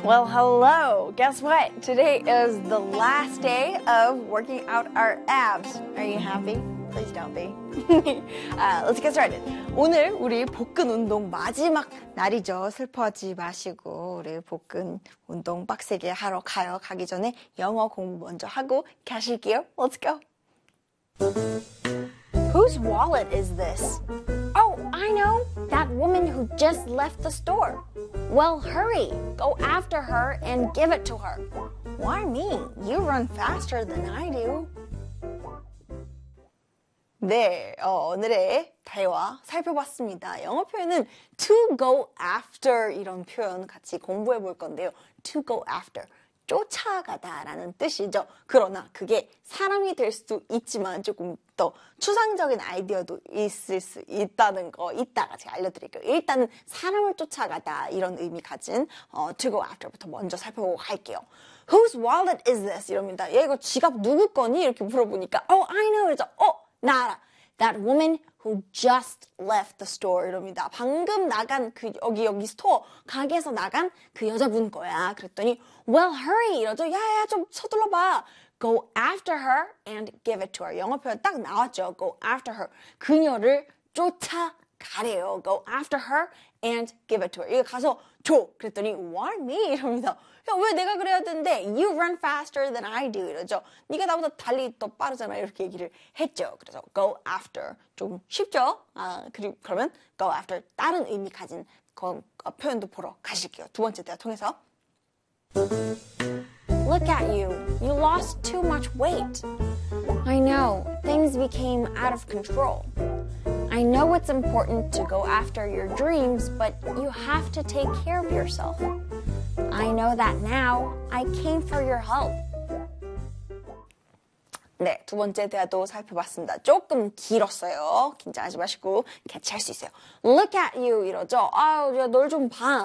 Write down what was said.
Well, hello. Guess what? Today is the last day of working out our abs. Are you happy? Please don't be. Let's get started. 오늘 우리 복근 운동 마지막 날이죠. 슬퍼하지 마시고 우리 복근 운동 빡세게 하러 가요. 가기 전에 영어 공부 먼저 하고 가실게요. Let's go. Whose wallet is this? Oh, I know. That woman who just left the store. Well, hurry. Go after her and give it to her. Why me? You run faster than I do. 네, 오늘의 대화 살펴봤습니다. 영어 표현은 to go after 이런 표현 같이 공부해 볼 건데요. to go after. 쫓아가다라는 뜻이죠. 그러나 그게 사람이 될 수도 있지만 조금 더 추상적인 아이디어도 있을 수 있다는 거 이따가 제가 알려드릴게요. 일단은 사람을 쫓아가다 이런 의미 가진 to go after부터 먼저 살펴보고 갈게요. Whose wallet is this? 이럽니다. 얘 이거 지갑 누구 거니? 이렇게 물어보니까 I know. 그래서 나 알아. That woman who just left the store 이럽니다. 방금 나간 그 여기 스토어 가게에서 나간 그 여자분 거야. 그랬더니 well hurry 이러죠. 야야 좀 서둘러 봐. Go after her and give it to her. 영어 표현 딱 나왔죠. Go after her. 그녀를 쫓아가래요. Go after her and give it to her. 이거 가서 줘. 그랬더니 why me? 이럽니다. 야, 왜 내가 그래야 되는데? You run faster than I do. 이러죠. 네가 나보다 달리 더 빠르잖아. 이렇게 얘기를 했죠. 그래서 go after. 좀 쉽죠? 그리고 그러면 go after. 다른 의미 가진 표현도 보러 가실게요. 두 번째 대화 통해서. Look at you. You lost too much weight. I know. Things became out of control. I know it's important to go after your dreams, but you have to take care of yourself. I know that now. I came for your help. 네, 두 번째 대화도 살펴봤습니다. 조금 길었어요. 긴장하지 마시고 같이 할 수 있어요. Look at you 이러죠. 야, 널 좀 봐.